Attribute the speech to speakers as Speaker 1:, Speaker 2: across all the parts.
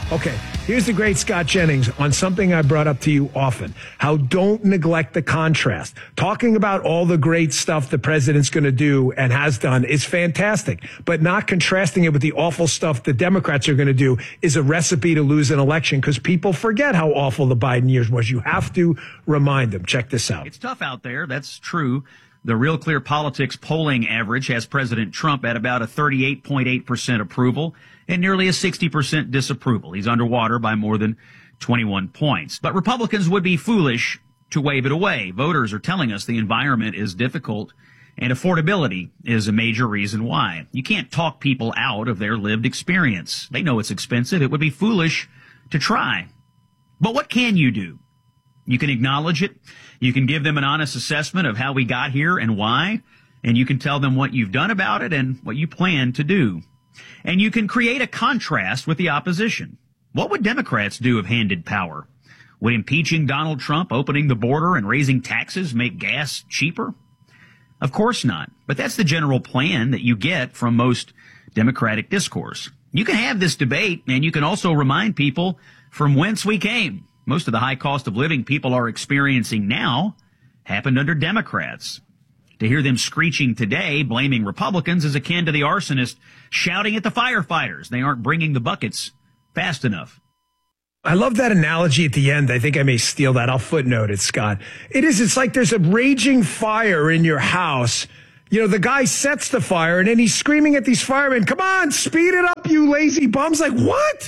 Speaker 1: Okay, here's the great Scott Jennings on something I brought up to you often. How don't neglect the contrast. Talking about all the great stuff the president's going to do and has done is fantastic, but not contrasting it with the awful stuff the Democrats are going to do is a recipe to lose an election because people forget how awful the Biden years was. You have to remind them. Check this out.
Speaker 2: It's tough out there. That's true. The Real Clear Politics polling average has President Trump at about a 38.8% approval and nearly a 60% disapproval. He's underwater by more than 21 points. But Republicans would be foolish to wave it away. Voters are telling us the environment is difficult and affordability is a major reason why. You can't talk people out of their lived experience. They know it's expensive. It would be foolish to try. But what can you do? You can acknowledge it. You can give them an honest assessment of how we got here and why. And you can tell them what you've done about it and what you plan to do. And you can create a contrast with the opposition. What would Democrats do if handed power? Would impeaching Donald Trump, opening the border, and raising taxes make gas cheaper? Of course not. But that's the general plan that you get from most Democratic discourse. You can have this debate, and you can also remind people from whence we came. Most of the high cost of living people are experiencing now happened under Democrats. To hear them screeching today, blaming Republicans, is akin to the arsonist shouting at the firefighters. They aren't bringing the buckets fast enough.
Speaker 1: I love that analogy at the end. I think I may steal that. I'll footnote it, Scott. It's like there's a raging fire in your house. You know, the guy sets the fire and then he's screaming at these firemen, come on, speed it up, you lazy bums. Like, what?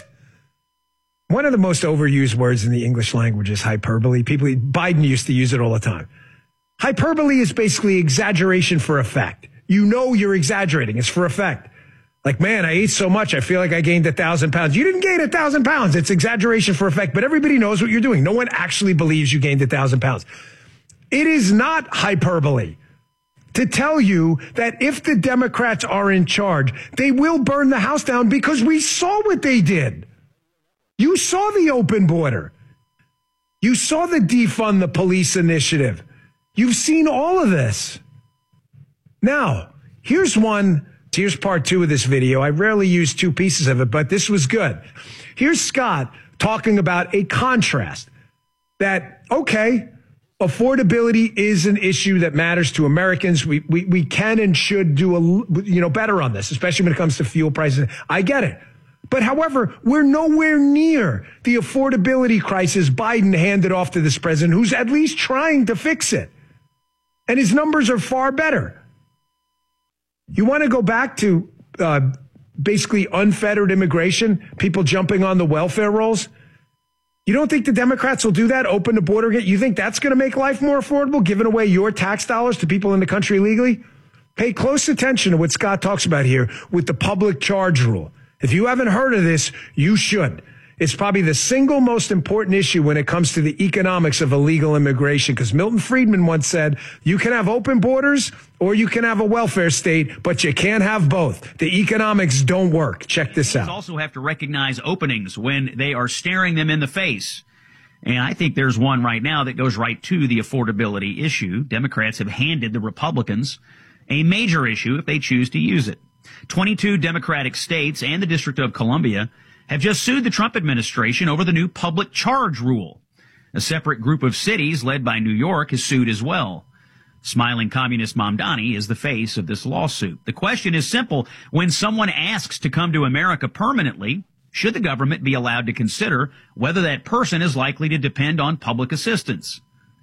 Speaker 1: One of the most overused words in the English language is hyperbole. Biden used to use it all the time. Hyperbole is basically exaggeration for effect. You know you're exaggerating. It's for effect. Like, man, I ate so much, I feel like I gained 1,000 pounds. You didn't gain 1,000 pounds. It's exaggeration for effect, but everybody knows what you're doing. No one actually believes you gained 1,000 pounds. It is not hyperbole to tell you that if the Democrats are in charge, they will burn the house down because we saw what they did. You saw the open border. You saw the defund the police initiative. You've seen all of this. Now, here's part 2 of this video. I rarely use 2 pieces of it, but this was good. Here's Scott talking about a contrast that, okay, affordability is an issue that matters to Americans. We can and should do better on this, especially when it comes to fuel prices. I get it. But however, we're nowhere near the affordability crisis Biden handed off to this president, who's at least trying to fix it. And his numbers are far better. You want to go back to basically unfettered immigration, people jumping on the welfare rolls? You don't think the Democrats will do that, open the border? You think that's going to make life more affordable, giving away your tax dollars to people in the country illegally? Pay close attention to what Scott talks about here with the public charge rule. If you haven't heard of this, you should. It's probably the single most important issue when it comes to the economics of illegal immigration, because Milton Friedman once said, you can have open borders or you can have a welfare state, but you can't have both. The economics don't work. Check this out.
Speaker 2: You also have to recognize openings when they are staring them in the face. And I think there's one right now that goes right to the affordability issue. Democrats have handed the Republicans a major issue if they choose to use it. 22 Democratic states and the District of Columbia have just sued the Trump administration over the new public charge rule. A separate group of cities led by New York has sued as well. Smiling Communist Mamdani is the face of this lawsuit. The question is simple. When someone asks to come to America permanently, should the government be allowed to consider whether that person is likely to depend on public assistance,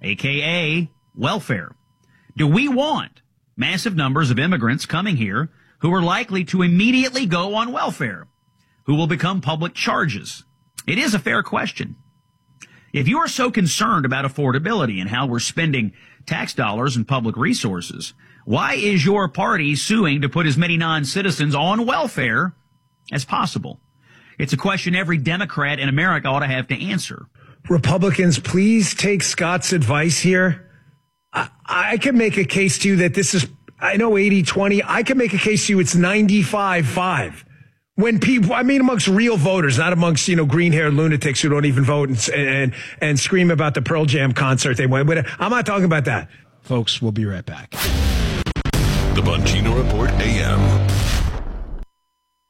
Speaker 2: aka welfare? Do we want massive numbers of immigrants coming here who are likely to immediately go on welfare, who will become public charges? It is a fair question. If you are so concerned about affordability and how we're spending tax dollars and public resources, why is your party suing to put as many non-citizens on welfare as possible? It's a question every Democrat in America ought to have to answer.
Speaker 1: Republicans, please take Scott's advice here. I can make a case to you that this is, I know 80-20. I can make a case to you it's 95-5. When people, I mean, amongst real voters, not amongst, green-haired lunatics who don't even vote and scream about the Pearl Jam concert they went. But I'm not talking about that.
Speaker 3: Folks, we'll be right back.
Speaker 4: The Bongino Report AM.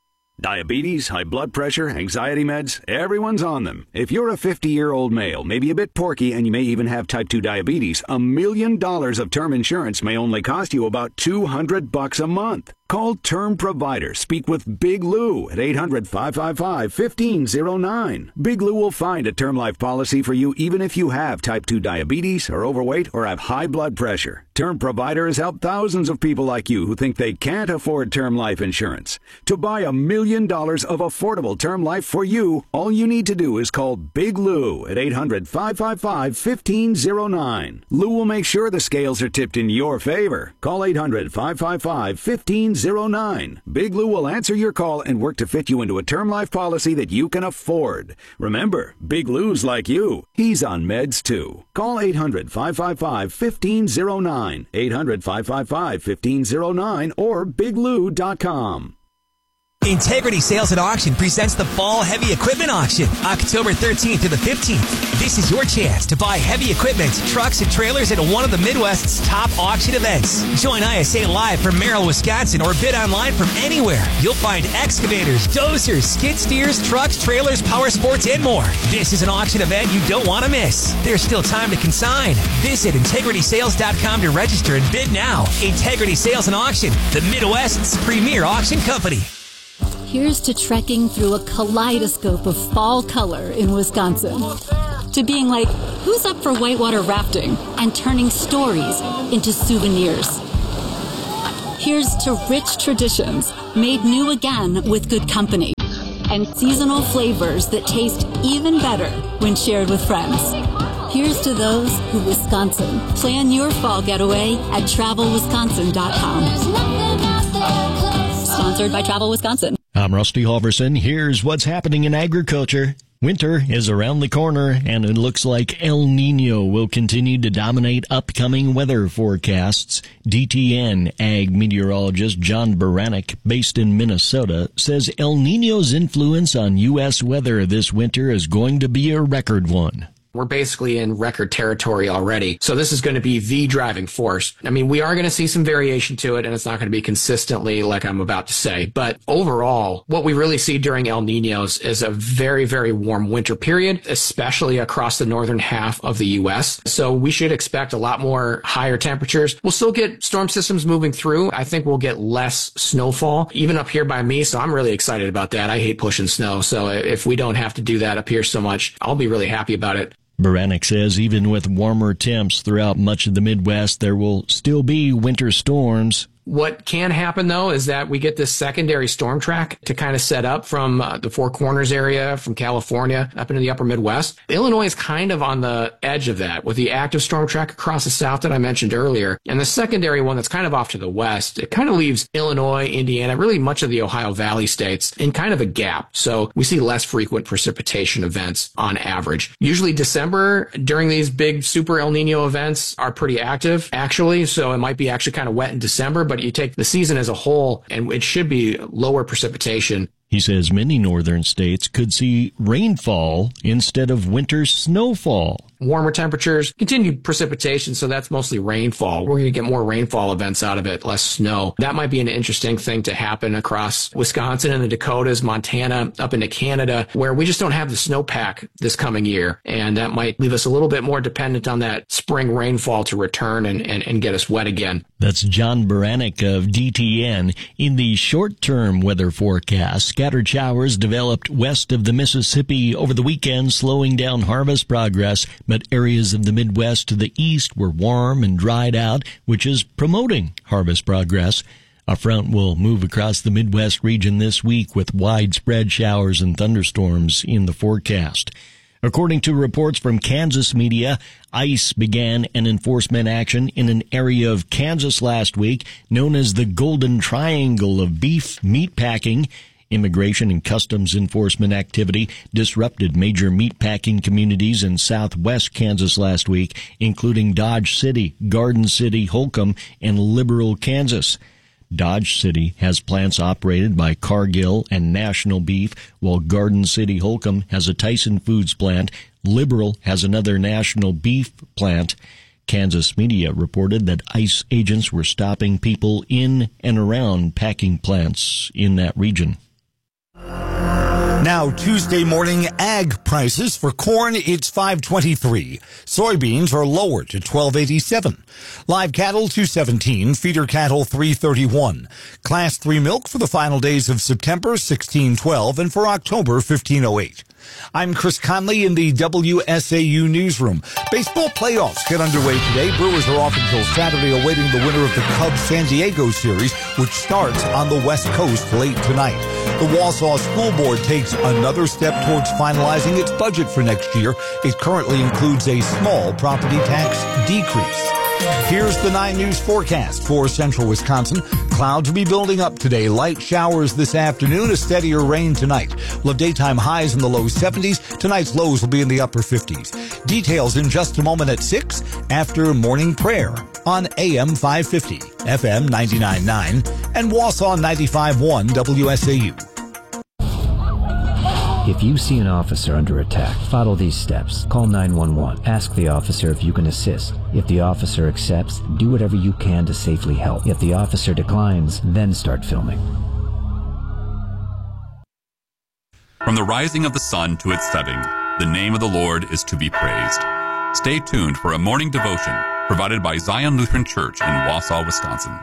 Speaker 3: Diabetes, high blood pressure, anxiety meds, everyone's on them. If you're a 50-year-old male, maybe a bit porky, and you may even have type 2 diabetes, $1 million of term insurance may only cost you about $200 a month. Call Term Provider. Speak with Big Lou at 800-555-1509. Big Lou will find a term life policy for you even if you have type 2 diabetes, are overweight, or have high blood pressure. Term Provider has helped thousands of people like you who think they can't afford term life insurance. To buy $1 million of affordable term life for you, all you need to do is call Big Lou at 800-555-1509. Lou will make sure the scales are tipped in your favor. Call 800-555-1509. Big Lou will answer your call and work to fit you into a term life policy that you can afford. Remember, Big Lou's like you. He's on meds too. Call 800-555-1509. 800-555-1509 or biglou.com.
Speaker 4: Integrity Sales and Auction presents the Fall Heavy Equipment Auction, October 13th to the 15th. This is your chance to buy heavy equipment, trucks, and trailers at one of the Midwest's top auction events. Join ISA live from Merrill, Wisconsin, or bid online from anywhere. You'll find excavators, dozers, skid steers, trucks, trailers, power sports, and more. This is an auction event you don't want to miss. There's still time to consign. Visit integritysales.com to register and bid now. Integrity Sales and Auction, the Midwest's premier auction company.
Speaker 5: Here's to trekking through a kaleidoscope of fall color in Wisconsin. To being like, who's up for whitewater rafting? And turning stories into souvenirs. Here's to rich traditions made new again with good company. And seasonal flavors that taste even better when shared with friends. Here's to those who Wisconsin. Plan your fall getaway at TravelWisconsin.com. Sponsored by Travel Wisconsin.
Speaker 6: I'm Rusty Halverson. Here's what's happening in agriculture. Winter is around the corner, and it looks like El Nino will continue to dominate upcoming weather forecasts. DTN ag meteorologist John Baranek, based in Minnesota, says El Nino's influence on U.S. weather this winter is going to be a record one.
Speaker 7: We're basically in record territory already. So this is going to be the driving force. I mean, we are going to see some variation to it, and it's not going to be consistently like I'm about to say. But overall, what we really see during El Niños is a very, very warm winter period, especially across the northern half of the U.S. So we should expect a lot more higher temperatures. We'll still get storm systems moving through. I think we'll get less snowfall, even up here by me. So I'm really excited about that. I hate pushing snow. So if we don't have to do that up here so much, I'll be really happy about it.
Speaker 6: Baranek says even with warmer temps throughout much of the Midwest, there will still be winter storms.
Speaker 7: What can happen, though, is that we get this secondary storm track to kind of set up from the Four Corners area, from California up into the upper Midwest. Illinois is kind of on the edge of that with the active storm track across the south that I mentioned earlier. And the secondary one that's kind of off to the west, it kind of leaves Illinois, Indiana, really much of the Ohio Valley states in kind of a gap. So we see less frequent precipitation events on average. Usually December during these big super El Nino events are pretty active, actually. So it might be actually kind of wet in December, but you take the season as a whole, and it should be lower precipitation.
Speaker 6: He says many northern states could see rainfall instead of winter snowfall.
Speaker 7: Warmer temperatures, continued precipitation, so that's mostly rainfall. We're going to get more rainfall events out of it, less snow. That might be an interesting thing to happen across Wisconsin and the Dakotas, Montana, up into Canada, where we just don't have the snowpack this coming year. And that might leave us a little bit more dependent on that spring rainfall to return and get us wet again.
Speaker 6: That's John Baranek of DTN. In the short-term weather forecast, scattered showers developed west of the Mississippi over the weekend, slowing down harvest progress, but areas of the Midwest to the east were warm and dried out, which is promoting harvest progress. A front will move across the Midwest region this week with widespread showers and thunderstorms in the forecast. According to reports from Kansas media, ICE began an enforcement action in an area of Kansas last week known as the Golden Triangle of beef meatpacking. Immigration and customs enforcement activity disrupted major meatpacking communities in southwest Kansas last week, including Dodge City, Garden City, Holcomb, and Liberal, Kansas. Dodge City has plants operated by Cargill and National Beef, while Garden City Holcomb has a Tyson Foods plant. Liberal has another National Beef plant. Kansas media reported that ICE agents were stopping people in and around packing plants in that region.
Speaker 8: Now, Tuesday morning ag prices for corn, it's $5.23. Soybeans are lower to $12.87. Live cattle, $2.17. Feeder cattle, $3.31. Class 3 milk for the final days of September, $16.12. And for October, $15.08. I'm Chris Conley in the WSAU newsroom. Baseball playoffs get underway today. Brewers are off until Saturday, awaiting the winner of the Cubs-San Diego series, which starts on the West Coast late tonight. The Wausau School Board takes another step towards finalizing its budget for next year. It currently includes a small property tax decrease. Here's the 9 News forecast for central Wisconsin. Clouds will be building up today. Light showers this afternoon, a steadier rain tonight. We'll have daytime highs in the low 70s. Tonight's lows will be in the upper 50s. Details in just a moment at 6 after morning prayer on AM 550, FM 99.9, and Wausau 95.1 WSAU.
Speaker 9: If you see an officer under attack, follow these steps. Call 911. Ask the officer if you can assist. If the officer accepts, do whatever you can to safely help. If the officer declines, then start filming.
Speaker 10: From the rising of the sun to its setting, the name of the Lord is to be praised. Stay tuned for a morning devotion provided by Zion Lutheran Church in Wausau, Wisconsin.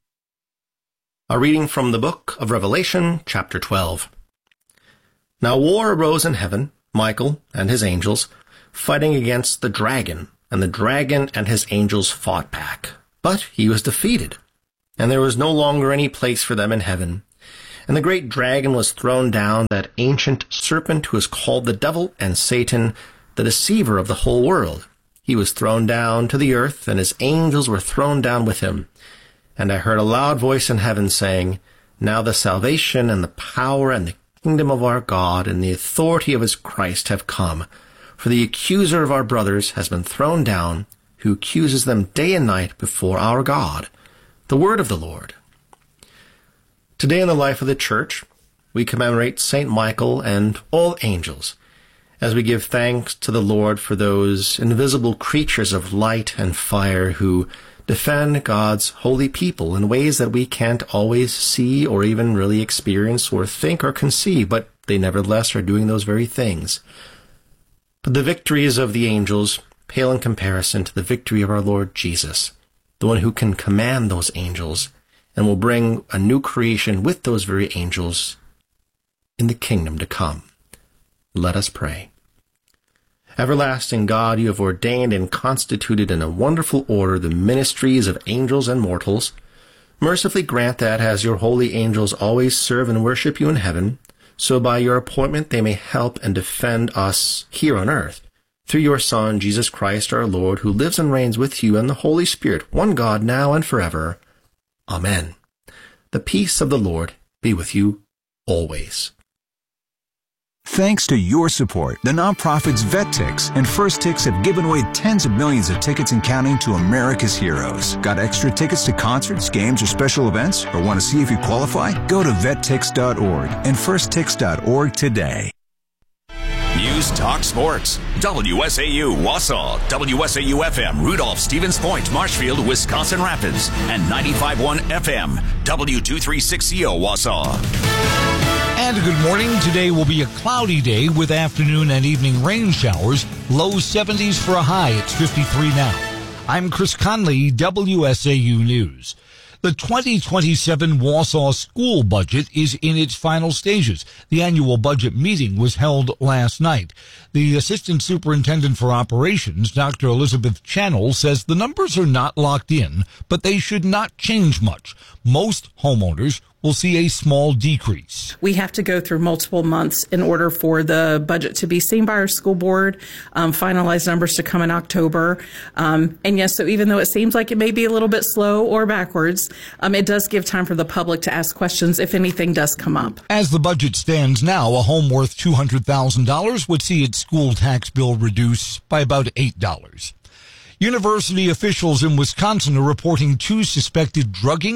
Speaker 11: A reading from the book of Revelation, chapter 12. Now war arose in heaven, Michael and his angels, fighting against the dragon, and the dragon and his angels fought back. But he was defeated, and there was no longer any place for them in heaven. And the great dragon was thrown down, that ancient serpent who is called the devil and Satan, the deceiver of the whole world. He was thrown down to the earth, and his angels were thrown down with him. And I heard a loud voice in heaven saying, Now the salvation and the power and the kingdom of our God and the authority of his Christ have come. For the accuser of our brothers has been thrown down, who accuses them day and night before our God. The word of the Lord. Today in the life of the church, we commemorate St. Michael and all angels, as we give thanks to the Lord for those invisible creatures of light and fire who defend God's holy people in ways that we can't always see or even really experience or think or conceive, but they nevertheless are doing those very things. But the victories of the angels pale in comparison to the victory of our Lord Jesus, the one who can command those angels and will bring a new creation with those very angels in the kingdom to come. Let us pray. Everlasting God, you have ordained and constituted in a wonderful order the ministries of angels and mortals. Mercifully grant that, as your holy angels always serve and worship you in heaven, so by your appointment they may help and defend us here on earth. Through your Son, Jesus Christ our Lord, who lives and reigns with you and the Holy Spirit, one God, now and forever. Amen. The peace of the Lord be with you always.
Speaker 12: Thanks to your support, the nonprofits VetTix and First Tix have given away tens of millions of tickets and counting to America's heroes. Got extra tickets to concerts, games, or special events? Or want to see if you qualify? Go to vettix.org and firsttix.org today.
Speaker 13: News Talk Sports. WSAU Wausau, WSAU FM Rudolph, Stevens Point, Marshfield, Wisconsin Rapids, and 95.1 FM W236CO Wausau.
Speaker 14: And good morning. Today will be a cloudy day with afternoon and evening rain showers. Low 70s for a high. It's 53 now. I'm Chris Conley, WSAU News. The 2027 Wausau school budget is in its final stages. The annual budget meeting was held last night. The Assistant Superintendent for Operations, Dr. Elizabeth Channel, says the numbers are not locked in, but they should not change much. Most homeowners will see a small decrease.
Speaker 15: We have to go through multiple months in order for the budget to be seen by our school board, finalized numbers to come in October. And yes, so even though it seems like it may be a little bit slow or backwards, it does give time for the public to ask questions if anything does come up.
Speaker 14: As the budget stands now, a home worth $200,000 would see its school tax bill reduce by about $8. University officials in Wisconsin are reporting 2 suspected druggings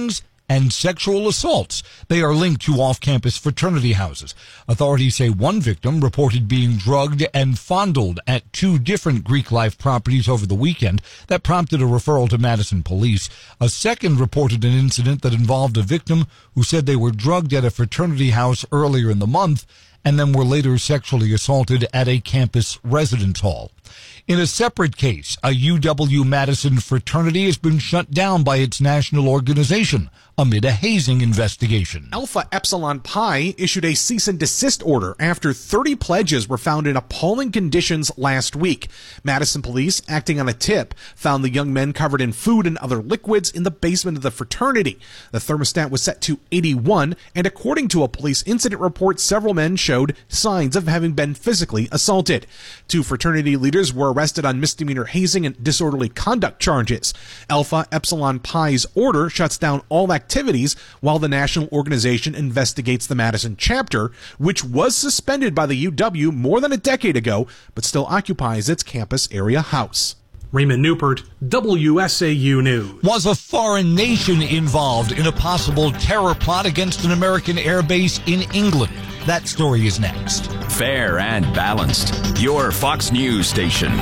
Speaker 14: and sexual assaults. They are linked to off-campus fraternity houses. Authorities say one victim reported being drugged and fondled at 2 different Greek Life properties over the weekend. That prompted a referral to Madison police. A second reported an incident that involved a victim who said they were drugged at a fraternity house earlier in the month and then were later sexually assaulted at a campus residence hall. In a separate case, a UW-Madison fraternity has been shut down by its national organization amid a hazing investigation.
Speaker 16: Alpha Epsilon Pi issued a cease and desist order after 30 pledges were found in appalling conditions last week. Madison police, acting on a tip, found the young men covered in food and other liquids in the basement of the fraternity. The thermostat was set to 81, and according to a police incident report, several men showed signs of having been physically assaulted. 2 fraternity leaders were arrested on misdemeanor hazing and disorderly conduct charges. Alpha Epsilon Pi's order shuts down all activities while the national organization investigates the Madison chapter, which was suspended by the UW more than a decade ago, but still occupies its campus area house.
Speaker 17: Raymond Newport, WSAU News.
Speaker 14: Was a foreign nation involved in a possible terror plot against an American airbase in England? That story is next.
Speaker 13: Fair and balanced. Your Fox News station.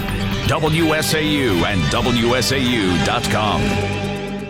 Speaker 13: WSAU and WSAU.com.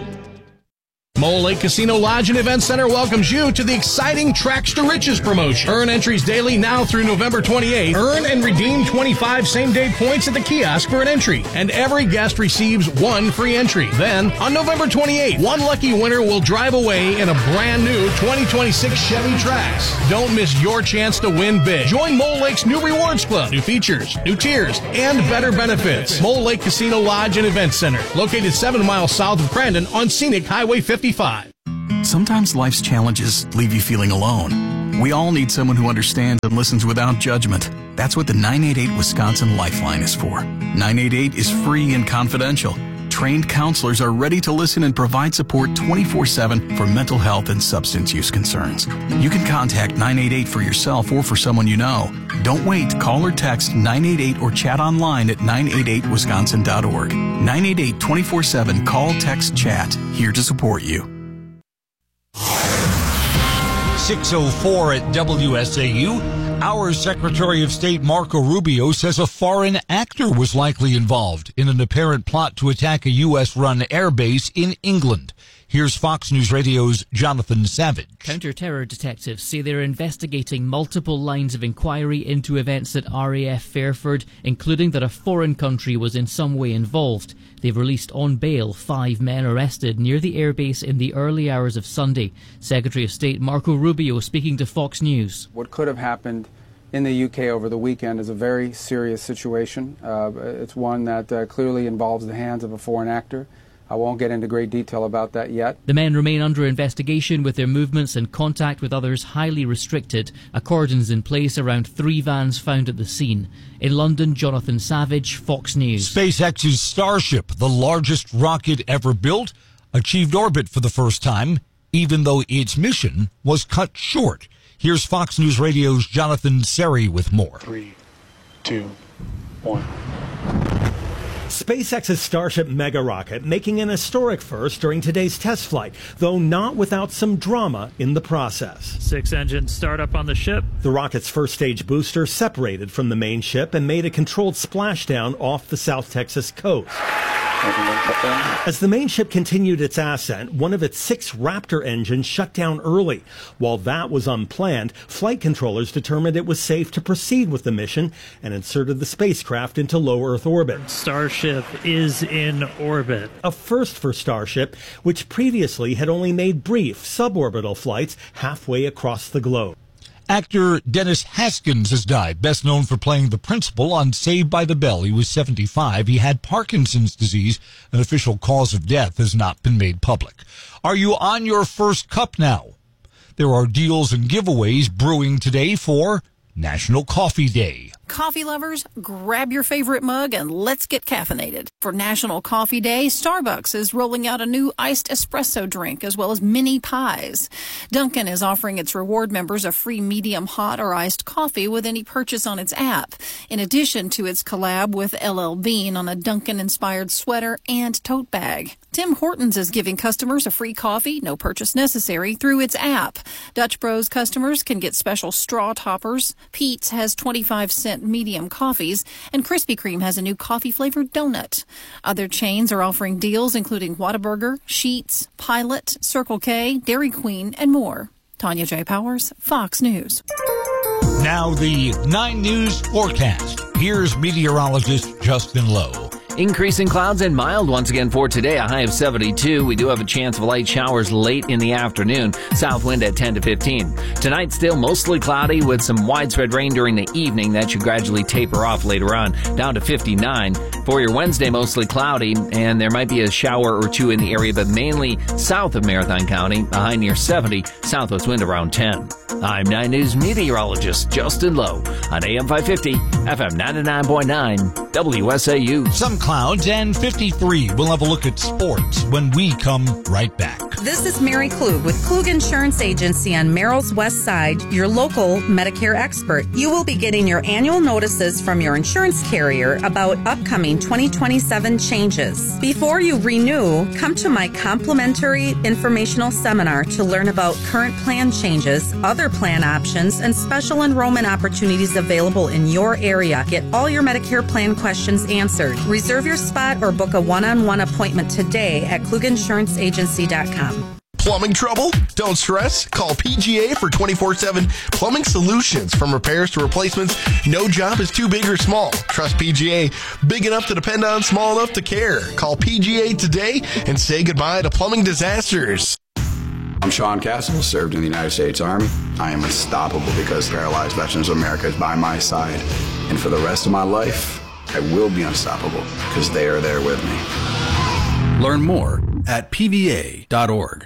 Speaker 18: Mole Lake Casino Lodge and Event Center welcomes you to the exciting Tracks to Riches promotion. Earn entries daily now through November 28th. Earn and redeem 25 same-day points at the kiosk for an entry, and every guest receives 1 free entry. Then, on November 28th, 1 lucky winner will drive away in a brand new 2026 Chevy Trax. Don't miss your chance to win big. Join Mole Lake's new Rewards Club, new features, new tiers, and better benefits. Mole Lake Casino Lodge and Event Center, located 7 miles south of Crandon on Scenic Highway 55.
Speaker 19: Sometimes life's challenges leave you feeling alone. We all need someone who understands and listens without judgment. That's what the 988 Wisconsin Lifeline is for. 988 is free and confidential. Trained counselors are ready to listen and provide support 24/7 for mental health and substance use concerns. You can contact 988 for yourself or for someone you know. Don't wait. Call or text 988 or chat online at 988wisconsin.org. 988 24/7. Call, text, chat. Here to support you.
Speaker 14: 6:04 at WSAU. Our Secretary of State Marco Rubio says a foreign actor was likely involved in an apparent plot to attack a U.S.-run airbase in England. Here's Fox News Radio's Jonathan Savage.
Speaker 20: Counter-terror detectives say they're investigating multiple lines of inquiry into events at RAF Fairford, including that a foreign country was in some way involved. They've released on bail 5 men arrested near the airbase in the early hours of Sunday. Secretary of State Marco Rubio speaking to Fox News.
Speaker 21: What could have happened in the UK over the weekend is a very serious situation. It's one that clearly involves the hands of a foreign actor. I won't get into great detail about that yet.
Speaker 20: The men remain under investigation with their movements and contact with others highly restricted. A cordon's in place around 3 vans found at the scene. In London, Jonathan Savage, Fox News.
Speaker 14: SpaceX's Starship, the largest rocket ever built, achieved orbit for the first time, even though its mission was cut short. Here's Fox News Radio's Jonathan Seri with more.
Speaker 22: 3, 2, 1.
Speaker 23: SpaceX's Starship mega rocket making an historic first during today's test flight, though not without some drama in the process.
Speaker 24: 6-engine startup on the ship.
Speaker 23: The rocket's first stage booster separated from the main ship and made a controlled splashdown off the South Texas coast. As the main ship continued its ascent, one of its 6 Raptor engines shut down early. While that was unplanned, flight controllers determined it was safe to proceed with the mission and inserted the spacecraft into low Earth orbit.
Speaker 24: Starship is in orbit.
Speaker 23: A first for Starship, which previously had only made brief suborbital flights halfway across the globe.
Speaker 14: Actor Dennis Haskins has died, best known for playing the principal on Saved by the Bell. He was 75. He had Parkinson's disease. An official cause of death has not been made public. Are you on your first cup now? There are deals and giveaways brewing today for National Coffee Day.
Speaker 1: Coffee lovers, grab your favorite mug and let's get caffeinated. For National Coffee Day, Starbucks is rolling out a new iced espresso drink as well as mini pies. Dunkin' is offering its reward members a free medium hot or iced coffee with any purchase on its app, in addition to its collab with LL Bean on a Dunkin'-inspired sweater and tote bag. Tim Hortons is giving customers a free coffee, no purchase necessary, through its app. Dutch Bros customers can get special straw toppers. Pete's has 25-cent medium coffees, and Krispy Kreme has a new coffee-flavored donut. Other chains are offering deals including Whataburger, Sheetz, Pilot, Circle K, Dairy Queen, and more. Tanya J. Powers, Fox News.
Speaker 14: Now the 9 News forecast. Here's meteorologist Justin Lowe.
Speaker 2: Increasing clouds and mild once again for today, a high of 72. We do have a chance of light showers late in the afternoon, south wind at 10 to 15. Tonight still mostly cloudy with some widespread rain during the evening. That should gradually taper off later on, down to 59. For your Wednesday, mostly cloudy, and there might be a shower or two in the area, but mainly south of Marathon County, a high near 70, southwest wind around 10. I'm 9 News meteorologist Justin Lowe on AM 550, FM 99.9, WSAU.
Speaker 14: Some clouds and 53. We'll have a look at sports when we come right back.
Speaker 3: This is Mary Klug with Klug Insurance Agency on Merrill's West Side, your local Medicare expert. You will be getting your annual notices from your insurance carrier about upcoming 2027 changes. Before you renew, come to my complimentary informational seminar to learn about current plan changes, other plan options, and special enrollment opportunities available in your area. Get all your Medicare plan questions answered. Reserve your spot or book a one-on-one appointment today at KlugInsuranceAgency.com.
Speaker 4: Plumbing trouble? Don't stress. Call PGA for 24/7 plumbing solutions. From repairs to replacements, no job is too big or small. Trust PGA. Big enough to depend on, small enough to care. Call PGA today and say goodbye to plumbing disasters.
Speaker 25: I'm Sean Castle, served in the United States Army. I am unstoppable because Paralyzed Veterans of America is by my side. And for the rest of my life, I will be unstoppable because they are there with me.
Speaker 26: Learn more at pva.org.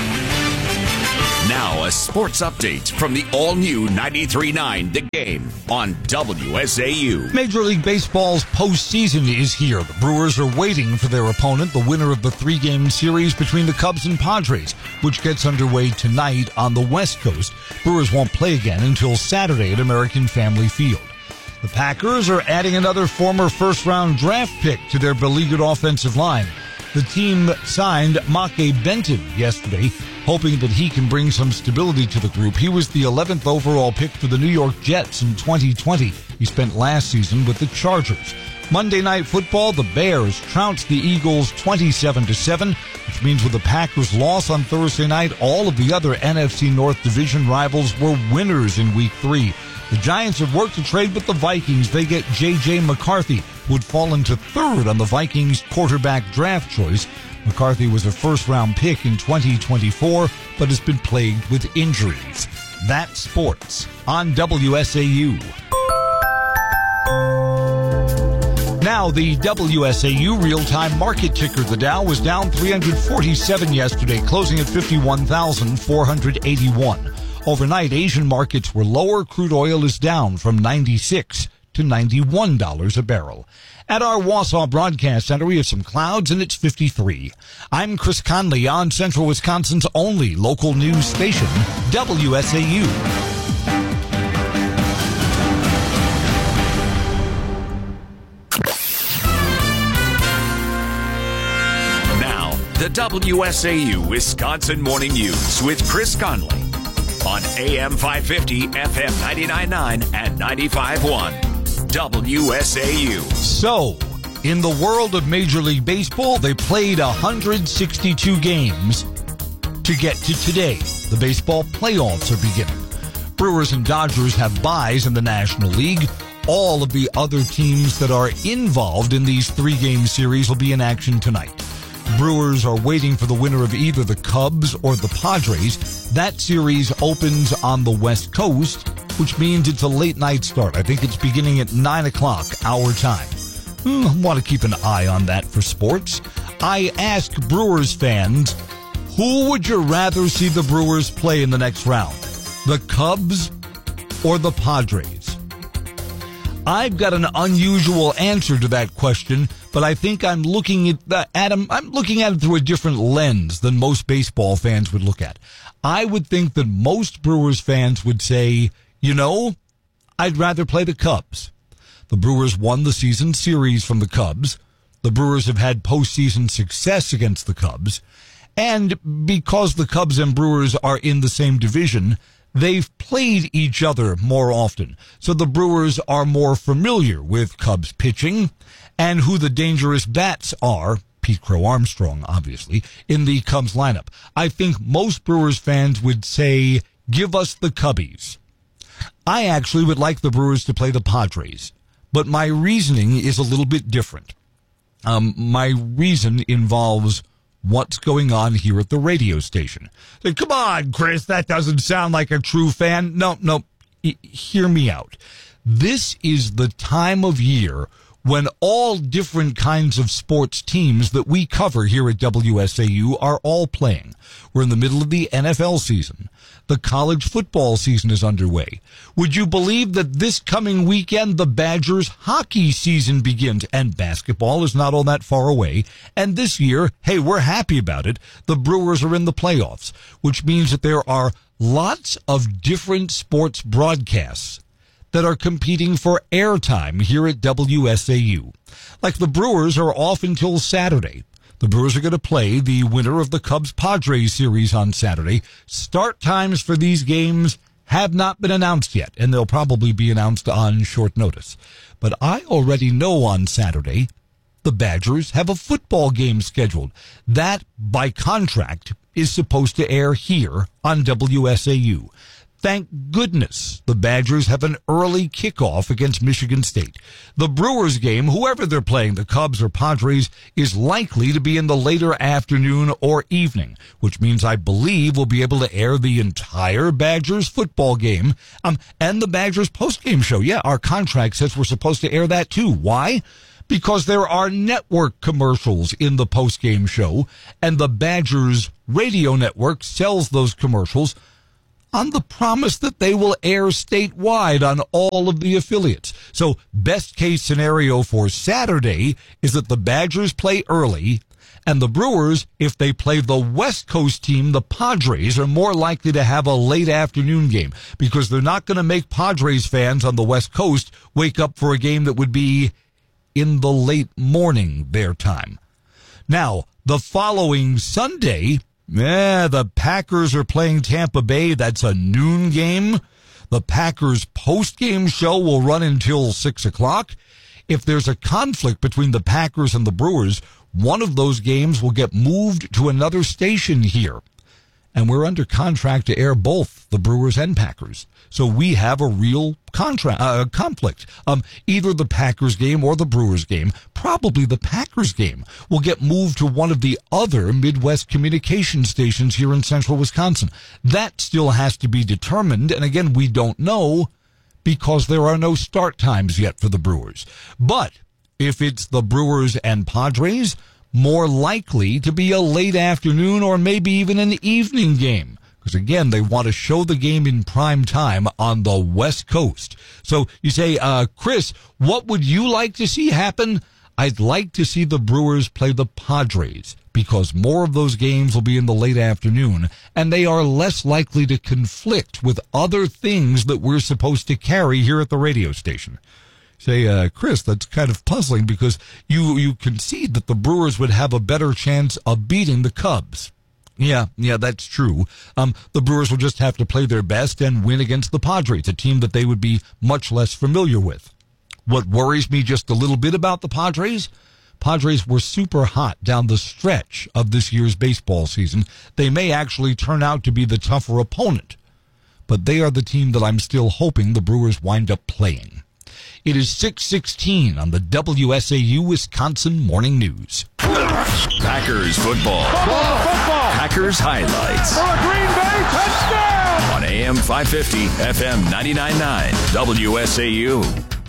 Speaker 13: Now a sports update from the all-new 93.9 The Game on WSAU.
Speaker 14: Major League Baseball's postseason is here. The Brewers are waiting for their opponent, the winner of the 3-game series between the Cubs and Padres, which gets underway tonight on the West Coast. Brewers won't play again until Saturday at American Family Field. The Packers are adding another former first-round draft pick to their beleaguered offensive line. The team signed Make Benton yesterday, hoping that he can bring some stability to the group. He was the 11th overall pick for the New York Jets in 2020. He spent last season with the Chargers. Monday Night Football, the Bears trounced the Eagles 27-7, which means with the Packers' loss on Thursday night, all of the other NFC North Division rivals were winners in Week 3. The Giants have worked a trade with the Vikings. They get J.J. McCarthy, who would fall into third on the Vikings' quarterback draft choice. McCarthy was a first-round pick in 2024, but has been plagued with injuries. That's sports on WSAU. Now, the WSAU real-time market ticker. The Dow was down 347 yesterday, closing at 51,481. Overnight, Asian markets were lower. Crude oil is down from $96 to $91 a barrel. At our Wausau Broadcast Center, we have some clouds, and it's 53. I'm Chris Conley on Central Wisconsin's only local news station, WSAU.
Speaker 13: Now, the WSAU Wisconsin Morning News with Chris Conley on AM 550, FM 99.9, and 95.1. WSAU.
Speaker 14: So, in the world of Major League Baseball, they played 162 games to get to today. The baseball playoffs are beginning. Brewers and Dodgers have byes in the National League. All of the other teams that are involved in these 3-game series will be in action tonight. Brewers are waiting for the winner of either the Cubs or the Padres. That series opens on the West Coast, which means it's a late night start. I think it's beginning at 9 o'clock our time. I want to keep an eye on that for sports. I ask Brewers fans, who would you rather see the Brewers play in the next round? The Cubs or the Padres? I've got an unusual answer to that question, but I think I'm looking at I'm looking at it through a different lens than most baseball fans would look at. I would think that most Brewers fans would say, I'd rather play the Cubs. The Brewers won the season series from the Cubs. The Brewers have had postseason success against the Cubs. And because the Cubs and Brewers are in the same division, they've played each other more often. So the Brewers are more familiar with Cubs pitching and who the dangerous bats are, Pete Crow Armstrong, obviously, in the Cubs lineup. I think most Brewers fans would say, give us the Cubbies. I actually would like the Brewers to play the Padres, but my reasoning is a little bit different. My reason involves what's going on here at the radio station. Say, come on, Chris, that doesn't sound like a true fan. No, hear me out. This is the time of year when all different kinds of sports teams that we cover here at WSAU are all playing. We're in the middle of the NFL season. The college football season is underway. Would you believe that this coming weekend the Badgers hockey season begins, and basketball is not all that far away. And this year, hey, we're happy about it. The Brewers are in the playoffs, which means that there are lots of different sports broadcasts that are competing for airtime here at WSAU. Like the Brewers are off until Saturday. The Brewers are going to play the winner of the Cubs-Padres series on Saturday. Start times for these games have not been announced yet, and they'll probably be announced on short notice. But I already know on Saturday the Badgers have a football game scheduled. That, by contract, is supposed to air here on WSAU. Thank goodness the Badgers have an early kickoff against Michigan State. The Brewers game, whoever they're playing, the Cubs or Padres, is likely to be in the later afternoon or evening, which means I believe we'll be able to air the entire Badgers football game and the Badgers postgame show. Yeah, our contract says we're supposed to air that too. Why? Because there are network commercials in the postgame show, and the Badgers radio network sells those commercials on the promise that they will air statewide on all of the affiliates. So best case scenario for Saturday is that the Badgers play early, and the Brewers, if they play the West Coast team, the Padres, are more likely to have a late afternoon game because they're not going to make Padres fans on the West Coast wake up for a game that would be in the late morning their time. Now, the following Sunday, the Packers are playing Tampa Bay. That's a noon game. The Packers post-game show will run until 6 o'clock. If there's a conflict between the Packers and the Brewers, one of those games will get moved to another station here. And we're under contract to air both the Brewers and Packers. So we have a real conflict. Either the Packers game or the Brewers game, probably the Packers game, will get moved to one of the other Midwest communication stations here in central Wisconsin. That still has to be determined. And again, we don't know because there are no start times yet for the Brewers. But if it's the Brewers and Padres, more likely to be a late afternoon or maybe even an evening game. Because, again, they want to show the game in prime time on the West Coast. So you say, Chris, what would you like to see happen? I'd like to see the Brewers play the Padres because more of those games will be in the late afternoon, and they are less likely to conflict with other things that we're supposed to carry here at the radio station. Say, Chris, that's kind of puzzling because you concede that the Brewers would have a better chance of beating the Cubs. Yeah, that's true. The Brewers will just have to play their best and win against the Padres, a team that they would be much less familiar with. What worries me just a little bit about the Padres were super hot down the stretch of this year's baseball season. They may actually turn out to be the tougher opponent, but they are the team that I'm still hoping the Brewers wind up playing. It is 6:16 on the WSAU Wisconsin Morning News.
Speaker 13: Packers football. Packers highlights.
Speaker 5: For a Green Bay touchdown!
Speaker 13: On AM 550, FM 99.9, WSAU.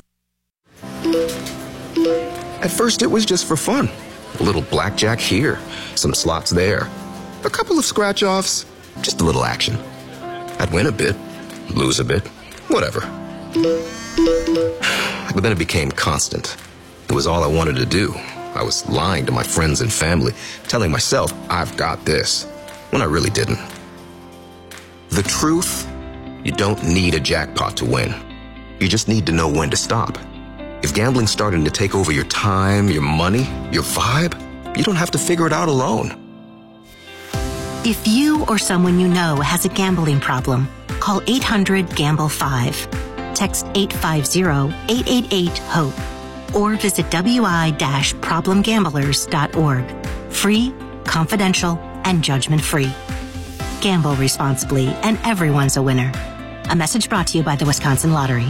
Speaker 6: At first, it was just for fun. A little blackjack here, some slots there, a couple of scratch-offs, just a little action. I'd win a bit, lose a bit, whatever. But then it became constant. It was all I wanted to do. I was lying to my friends and family, telling myself, I've got this, when I really didn't. The truth, you don't need a jackpot to win. You just need to know when to stop. If gambling's starting to take over your time, your money, your vibe, you don't have to figure it out alone.
Speaker 7: If you or someone you know has a gambling problem, call 800-GAMBLE-5. Text 850-888-HOPE. Or visit wi-problemgamblers.org. Free, confidential, and judgment-free. Gamble responsibly, and everyone's a winner. A message brought to you by the Wisconsin Lottery.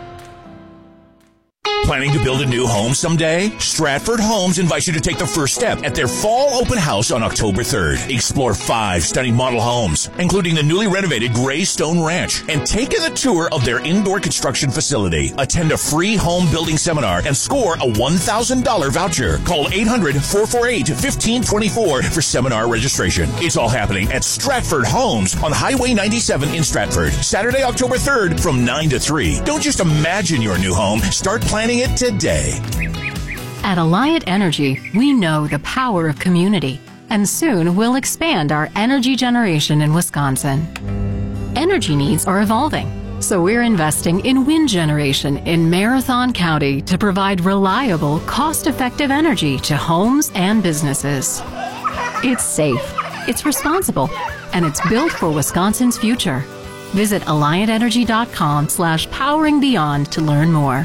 Speaker 13: Planning to build a new home someday? Stratford Homes invites you to take the first step at their fall open house on October 3rd. Explore 5 stunning model homes, including the newly renovated Greystone Ranch, and take a tour of their indoor construction facility. Attend a free home building seminar and score a $1,000 voucher. Call 800-448-1524 for seminar registration. It's all happening at Stratford Homes on Highway 97 in Stratford. Saturday, October 3rd from 9 to 3. Don't just imagine your new home. Start planning it today.
Speaker 8: At Alliant Energy, we know the power of community, and soon we'll expand our energy generation in Wisconsin. Energy needs are evolving, so we're investing in wind generation in Marathon County to provide reliable, cost-effective energy to homes and businesses. It's safe, it's responsible, and it's built for Wisconsin's future. Visit AlliantEnergy.com/poweringbeyond to learn more.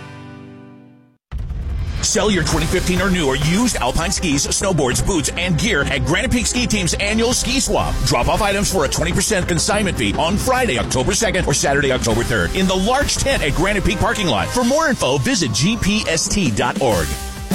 Speaker 13: Sell your 2015 or newer used Alpine skis, snowboards, boots, and gear at Granite Peak Ski Team's annual ski swap. Drop off items for a 20% consignment fee on Friday, October 2nd or Saturday, October 3rd in the large tent at Granite Peak parking lot. For more info, visit gpst.org.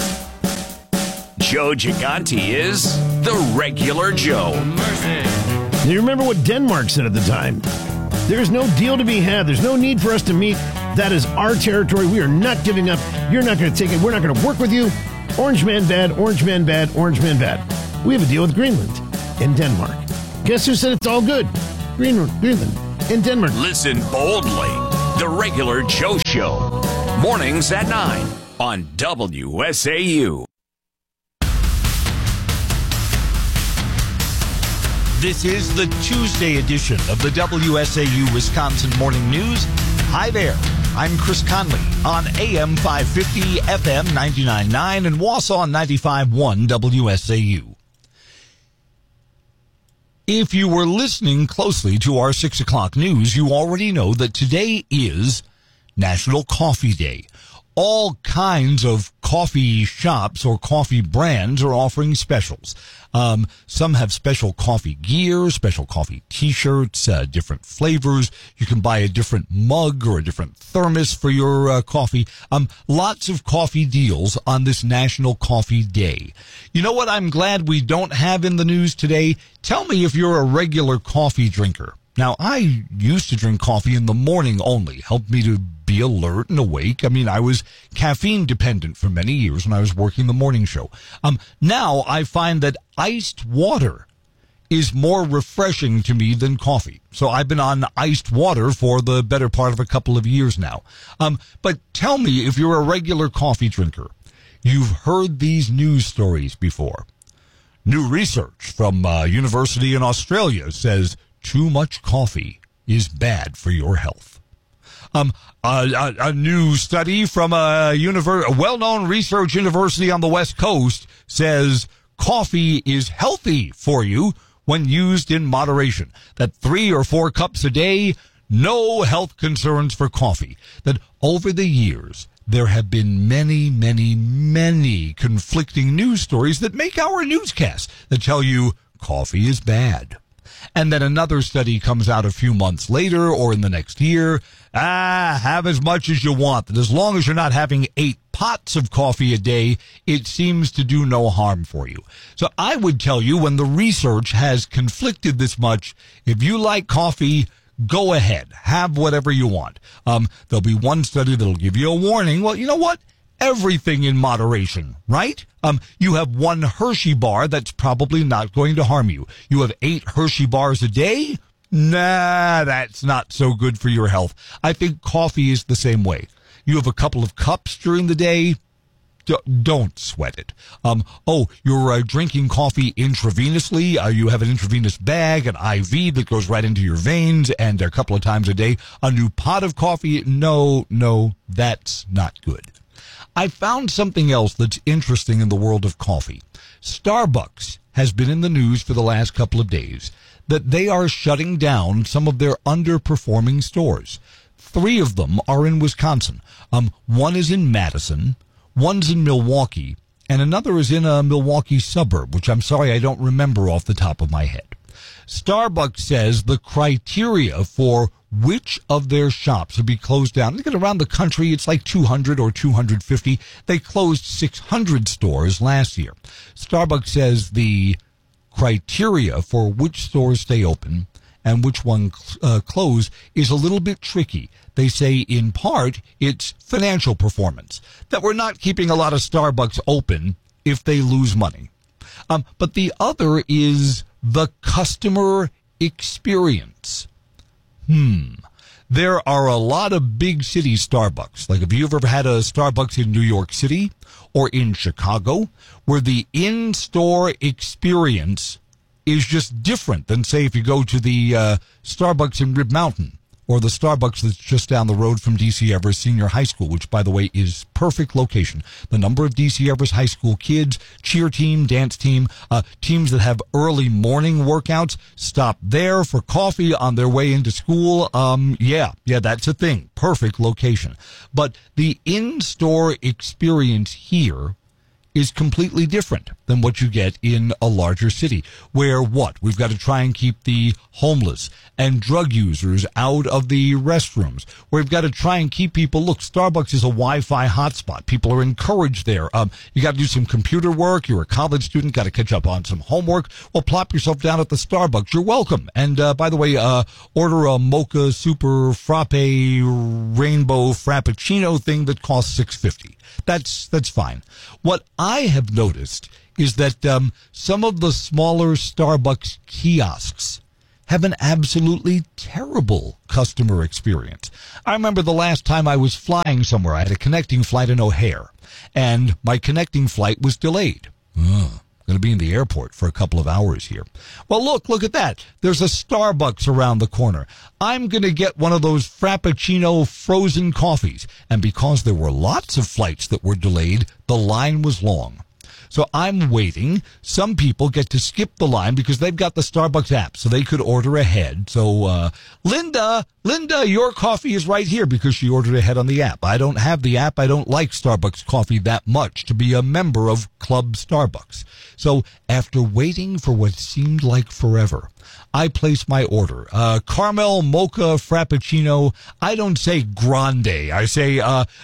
Speaker 9: Joe Gigante is the regular Joe.
Speaker 10: You remember what Denmark said at the time? There's no deal to be had. There's no need for us to meet. That is our territory. We are not giving up. You're not going to take it. We're not going to work with you. Orange man bad, orange man bad, orange man bad. We have a deal with Greenland and Denmark. Guess who said it's all good? Greenland and Denmark.
Speaker 9: Listen boldly. The regular Joe Show. Mornings at 9 on WSAU.
Speaker 14: This is the Tuesday edition of the WSAU Wisconsin Morning News. Hi there. I'm Chris Conley on AM 550, FM 99.9, and Wausau 95.1 WSAU. If you were listening closely to our 6 o'clock news, you already know that today is National Coffee Day. All kinds of coffee shops or coffee brands are offering specials. Some have special coffee gear, special coffee t-shirts, different flavors. You can buy a different mug or a different thermos for your coffee. Lots of coffee deals on this National Coffee Day. You know what I'm glad we don't have in the news today? Tell me if you're a regular coffee drinker. Now, I used to drink coffee in the morning only. Helped me to be alert and awake. I mean, I was caffeine dependent for many years when I was working the morning show. Now I find that iced water is more refreshing to me than coffee. So I've been on iced water for the better part of a couple of years now. But tell me if you're a regular coffee drinker. You've heard these news stories before. New research from a university in Australia says too much coffee is bad for your health. A new study from a well-known research university on the West Coast says coffee is healthy for you when used in moderation. That 3 or 4 cups a day, no health concerns for coffee. That over the years, there have been many, many, many conflicting news stories that make our newscasts that tell you coffee is bad. And then another study comes out a few months later or in the next year. Have as much as you want. That as long as you're not having 8 pots of coffee a day, it seems to do no harm for you. So I would tell you, when the research has conflicted this much, if you like coffee, go ahead. Have whatever you want. There'll be one study that'll give you a warning. Well, you know what? Everything in moderation, right? You have 1 Hershey bar that's probably not going to harm you. You have 8 Hershey bars a day? Nah, that's not so good for your health. I think coffee is the same way. you have a couple of cups during the day, don't sweat it. You're drinking coffee intravenously. You have an intravenous bag, an IV that goes right into your veins, and a couple of times a day, a new pot of coffee. No, that's not good. I found something else that's interesting in the world of coffee. Starbucks has been in the news for the last couple of days that they are shutting down some of their underperforming stores. 3 of them are in Wisconsin. One is in Madison, one's in Milwaukee, and another is in a Milwaukee suburb, which I'm sorry I don't remember off the top of my head. Starbucks says the criteria for which of their shops will be closed down. Look at around the country, it's like 200 or 250. They closed 600 stores last year. Starbucks says the criteria for which stores stay open and which one close is a little bit tricky. They say, in part, it's financial performance, that we're not keeping a lot of Starbucks open if they lose money. But the other is the customer experience. There are a lot of big city Starbucks. Like, have you ever had a Starbucks in New York City or in Chicago, where the in-store experience is just different than, say, if you go to the Starbucks in Rib Mountain or the Starbucks that's just down the road from D.C. Evers Senior High School, which, by the way, is perfect location. The number of D.C. Evers High School kids, cheer team, dance team, teams that have early morning workouts, stop there for coffee on their way into school. Yeah, that's a thing. Perfect location. But the in-store experience here is completely different than what you get in a larger city, where we've got to try and keep the homeless and drug users out of the restrooms, where we've got to try and keep people. Look, Starbucks is a Wi-Fi hotspot. People are encouraged there. You got to do some computer work. You're a college student, got to catch up on some homework. Well, plop yourself down at the Starbucks. You're welcome. And by the way, order a mocha super frappe rainbow frappuccino thing that costs $6.50. That's fine. What I have noticed is that some of the smaller Starbucks kiosks have an absolutely terrible customer experience. I remember the last time I was flying somewhere. I had a connecting flight in O'Hare, and my connecting flight was delayed. Going to be in the airport for a couple of hours here. Well, look at that. There's a Starbucks around the corner. I'm going to get one of those Frappuccino frozen coffees. And because there were lots of flights that were delayed, the line was long. So I'm waiting. Some people get to skip the line because they've got the Starbucks app, so they could order ahead. So, Linda, your coffee is right here because she ordered ahead on the app. I don't have the app. I don't like Starbucks coffee that much to be a member of Club Starbucks. So after waiting for what seemed like forever, I place my order. Caramel mocha frappuccino. I don't say grande. I say,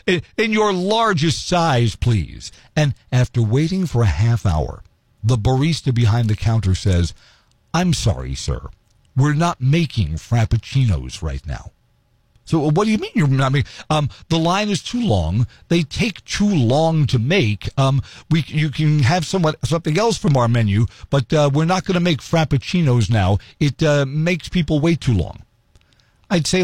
Speaker 14: in your largest size, please. And after waiting for a half hour, the barista behind the counter says, "I'm sorry, sir. We're not making frappuccinos right now." So what do you mean you're not making? The line is too long. They take too long to make. You can have something else from our menu, but we're not going to make frappuccinos now. It makes people wait too long. I'd say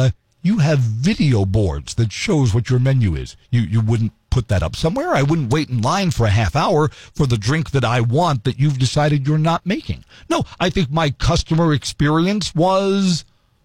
Speaker 14: you have video boards that shows what your menu is. You wouldn't put that up somewhere. I wouldn't wait in line for a half hour for the drink that I want that you've decided you're not making. No, I think my customer experience was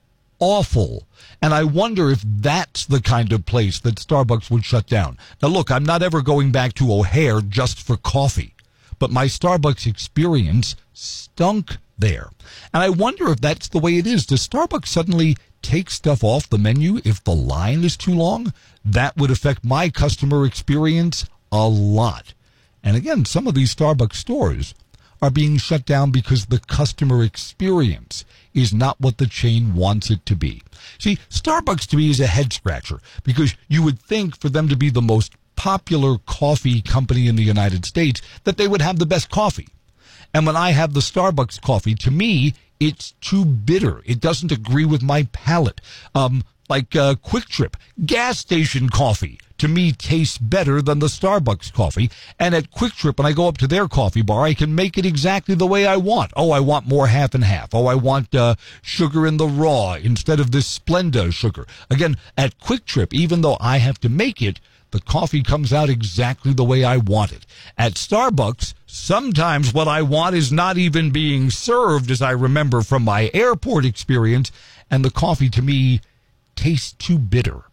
Speaker 14: awful. And I wonder if that's the kind of place that Starbucks would shut down. Now, look, I'm not ever going back to O'Hare just for coffee, but my Starbucks experience stunk there. And I wonder if that's the way it is. Does Starbucks suddenly take stuff off the menu if the line is too long? That would affect my customer experience a lot. And again, some of these Starbucks stores are being shut down because the customer experience is not what the chain wants it to be. See, Starbucks to me is a head scratcher because you would think for them to be the most popular coffee company in the United States that they would have the best coffee. And when I have the Starbucks coffee, to me, it's too bitter. It doesn't agree with my palate. like Quick Trip. Gas station coffee, to me, tastes better than the Starbucks coffee. And at Quick Trip, when I go up to their coffee bar, I can make it exactly the way I want. Oh, I want more half and half. Oh, I want sugar in the raw instead of this Splenda sugar. Again, at Quick Trip, even though I have to make it, the coffee comes out exactly the way I want it. At Starbucks, sometimes what I want is not even being served, as I remember from my airport experience, and the coffee to me tastes too bitter.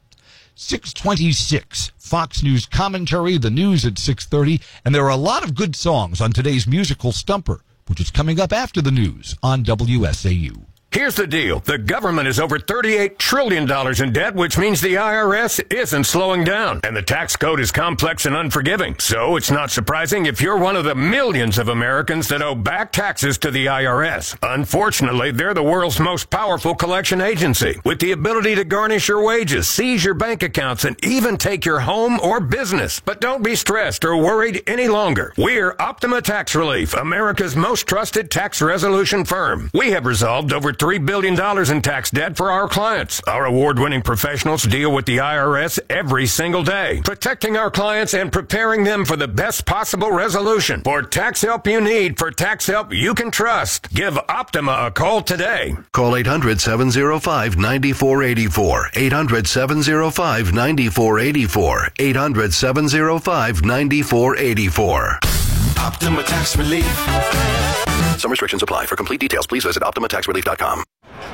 Speaker 14: 6:26, Fox News commentary, the news at 6:30, and there are a lot of good songs on today's musical Stumper, which is coming up after the news on WSAU.
Speaker 11: Here's the deal. The government is over $38 trillion in debt, which means the IRS isn't slowing down. And the tax code is complex and unforgiving. So it's not surprising if you're one of the millions of Americans that owe back taxes to the IRS. Unfortunately, they're the world's most powerful collection agency, with the ability to garnish your wages, seize your bank accounts, and even take your home or business. But don't be stressed or worried any longer. We're Optima Tax Relief, America's most trusted tax resolution firm. We have resolved over $3 billion in tax debt for our clients. Our award-winning professionals deal with the IRS every single day, protecting our clients and preparing them for the best possible resolution. For tax help you need, for tax help you can trust, give Optima a call today.
Speaker 12: Call 800-705-9484. 800-705-9484. 800-705-9484.
Speaker 15: Optima Tax Relief.
Speaker 12: Some restrictions apply. For complete details, please visit OptimaTaxRelief.com.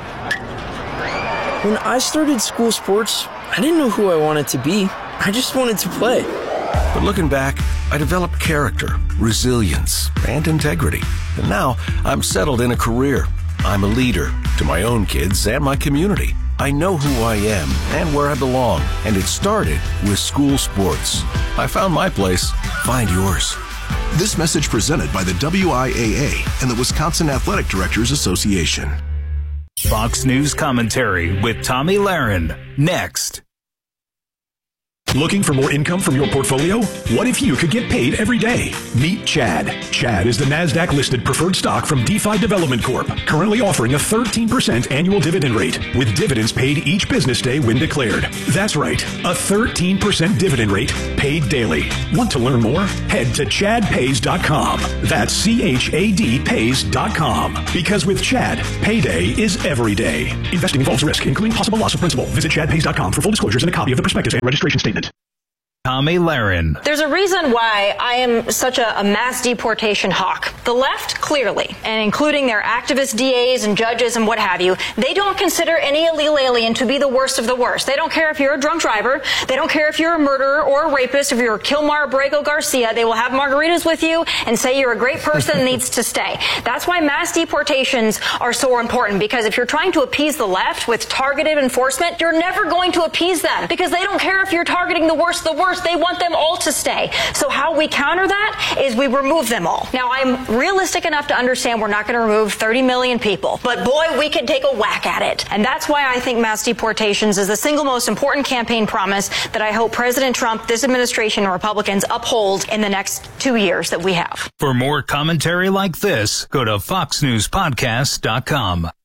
Speaker 16: When I started school sports, I didn't know who I wanted to be. I just wanted to play.
Speaker 15: But looking back, I developed character, resilience, and integrity. And now I'm settled in a career. I'm a leader to my own kids and my community. I know who I am and where I belong. And it started with school sports. I found my place. Find yours.
Speaker 17: This message presented by the WIAA and the Wisconsin Athletic Directors Association.
Speaker 18: Fox News commentary with Tommy Lahren. Next.
Speaker 27: Looking for more income from your portfolio? What if you could get paid every day? Meet Chad. Chad is the NASDAQ-listed preferred stock from DeFi Development Corp., currently offering a 13% annual dividend rate, with dividends paid each business day when declared. That's right, a 13% dividend rate paid daily. Want to learn more? Head to chadpays.com. That's CHAD pays.com. Because with Chad, payday is every day. Investing involves risk, including possible loss of principal. Visit chadpays.com for full disclosures and a copy of the prospectus and registration statement.
Speaker 18: Tommy Lahren.
Speaker 28: There's a reason why I am such a mass deportation hawk. The left, clearly, and including their activist DAs and judges and what have you, they don't consider any illegal alien to be the worst of the worst. They don't care if you're a drunk driver. They don't care if you're a murderer or a rapist. If you're Kilmar Abrego Garcia, they will have margaritas with you and say you're a great person and needs to stay. That's why mass deportations are so important, because if you're trying to appease the left with targeted enforcement, you're never going to appease them, because they don't care if you're targeting the worst of the worst. They want them all to stay. So how we counter that is we remove them all. Now, I'm realistic enough to understand we're not going to remove 30 million people, but boy, we can take a whack at it. And that's why I think mass deportations is the single most important campaign promise that I hope President Trump, this administration, and Republicans uphold in the next 2 years that we have.
Speaker 18: For more commentary like this, go to foxnewspodcast.com.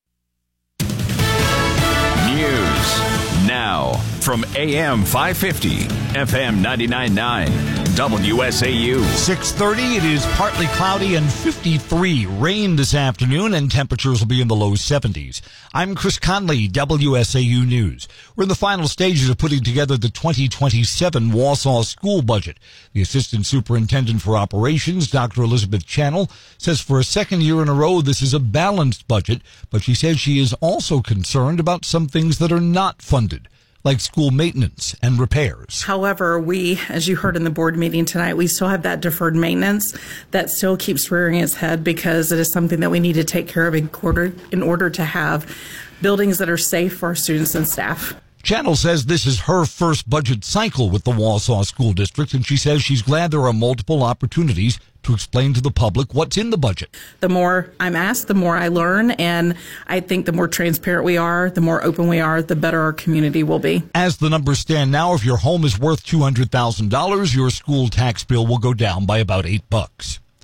Speaker 9: News now from AM 550, FM 99.9, WSAU.
Speaker 14: 6:30, it is partly cloudy and 53. Rain this afternoon, and temperatures will be in the low 70s. I'm Chris Conley, WSAU News. We're in the final stages of putting together the 2027 Wausau school budget. The Assistant Superintendent for Operations, Dr. Elizabeth Channel, says for a second year in a row this is a balanced budget, but she says she is also concerned about some things that are not funded, like school maintenance and repairs.
Speaker 29: However, we, as you heard in the board meeting tonight, we still have that deferred maintenance that still keeps rearing its head, because it is something that we need to take care of in order to have buildings that are safe for our students and staff.
Speaker 14: Channel says this is her first budget cycle with the Wausau School District, and she says she's glad there are multiple opportunities to explain to the public what's in the budget.
Speaker 29: The more I'm asked, the more I learn, and I think the more transparent we are, the more open we are, the better our community will be.
Speaker 14: As the numbers stand now, if your home is worth $200,000, your school tax bill will go down by about $8.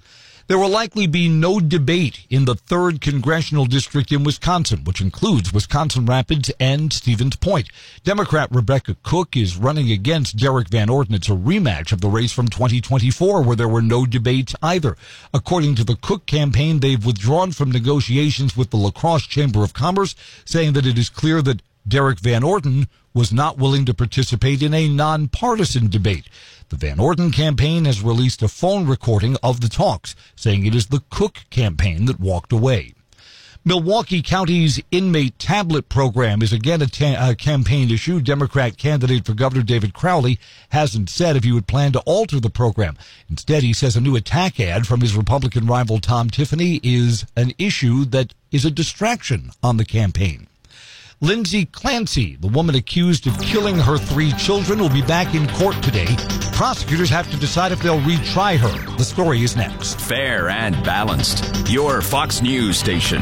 Speaker 14: There will likely be no debate in the 3rd Congressional District in Wisconsin, which includes Wisconsin Rapids and Stevens Point. Democrat Rebecca Cook is running against Derek Van Orden. It's a rematch of the race from 2024, where there were no debates either. According to the Cook campaign, they've withdrawn from negotiations with the La Crosse Chamber of Commerce, saying that it is clear that Derek Van Orden was not willing to participate in a nonpartisan debate. The Van Orden campaign has released a phone recording of the talks, saying it is the Cook campaign that walked away. Milwaukee County's inmate tablet program is again a campaign issue. Democrat candidate for Governor David Crowley hasn't said if he would plan to alter the program. Instead, he says a new attack ad from his Republican rival Tom Tiffany is an issue that is a distraction on the campaign. Lindsay Clancy, the woman accused of killing her 3 children, will be back in court today. Prosecutors have to decide if they'll retry her. The story is next.
Speaker 9: Fair and balanced. Your Fox News station.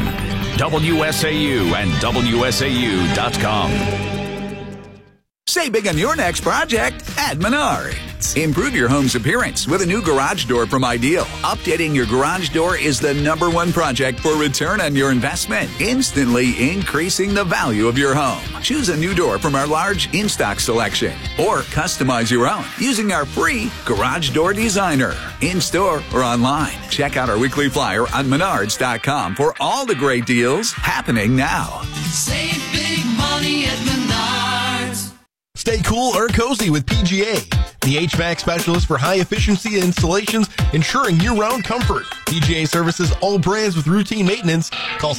Speaker 9: WSAU and WSAU.com.
Speaker 1: Save big on your next project at Menards. Improve your home's appearance with a new garage door from Ideal. Updating your garage door is the #1 project for return on your investment, instantly increasing the value of your home. Choose a new door from our large in-stock selection or customize your own using our free Garage Door Designer. In-store or online. Check out our weekly flyer on Menards.com for all the great deals happening now.
Speaker 2: Save big money at Menards.
Speaker 4: Stay cool or cozy with PGA, the HVAC specialist for high-efficiency installations, ensuring year-round comfort. PGA services all brands with routine maintenance. Call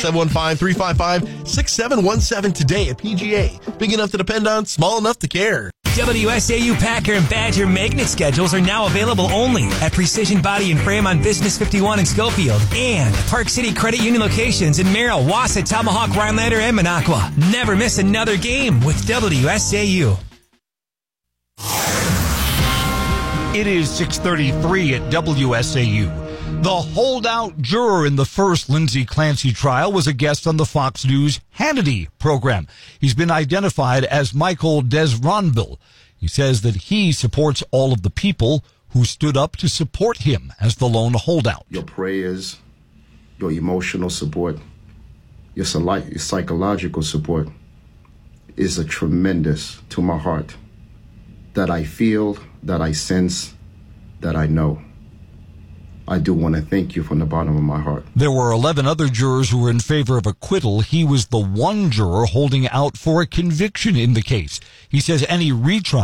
Speaker 4: 715-355-6717 today at PGA. Big enough to depend on, small enough to care.
Speaker 3: WSAU Packer and Badger maintenance schedules are now available only at Precision Body and Frame on Business 51 in Schofield and Park City Credit Union locations in Merrill, Wausau, Tomahawk, Rhinelander, and Minocqua. Never miss another game with WSAU.
Speaker 14: It is 6:33 at WSAU. The holdout juror in the first Lindsay Clancy trial was a guest on the Fox News Hannity program. He's been identified as Michael Desronville. He says that he supports all of the people who stood up to support him as the lone holdout.
Speaker 19: Your prayers, your emotional support, your psychological support is a tremendous to my heart that I feel, that I sense, that I know. I do want to thank you from the bottom of my heart.
Speaker 14: There were 11 other jurors who were in favor of acquittal. He was the one juror holding out for a conviction in the case. He says any retrial